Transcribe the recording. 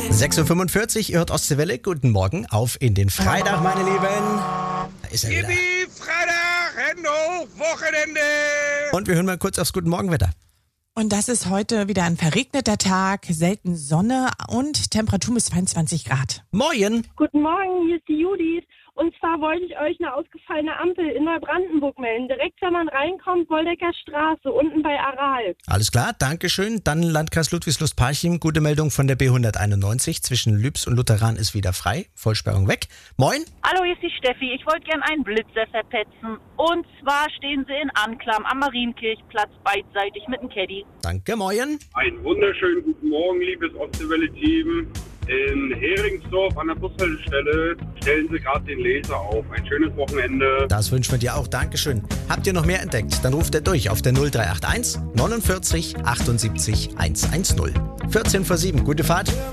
6.45 Uhr, ihr hört Ostseewelle. Guten Morgen auf in den Freitag, meine Lieben. Da ist er wieder. Yippie, Freitag, Hände hoch, Wochenende. Und wir hören mal kurz aufs Guten Morgenwetter. Und das ist heute wieder ein verregneter Tag, selten Sonne und Temperatur bis 22 Grad. Moin. Guten Morgen, hier ist die Judith. Und zwar wollte ich euch eine ausgefallene Ampel in Neubrandenburg melden. Direkt, wenn man reinkommt, Woldecker Straße, unten bei Aral. Alles klar, Dankeschön. Dann Landkreis Ludwigslust-Parchim. Gute Meldung von der B191. Zwischen Lübs und Lutheran ist wieder frei. Vollsperrung weg. Moin. Hallo, hier ist die Steffi. Ich wollte gern einen Blitzer verpetzen. Und zwar stehen sie in Anklam am Marienkirchplatz beidseitig mit dem Caddy. Danke, moin. Einen wunderschönen guten Morgen, liebes Ostseewelle-Team. In Heringsdorf an der Bushaltestelle stellen sie gerade den Laser auf. Ein schönes Wochenende. Das wünschen wir dir auch. Dankeschön. Habt ihr noch mehr entdeckt? Dann ruft ihr durch auf der 0381 49 78 110. 14 vor 7. Gute Fahrt.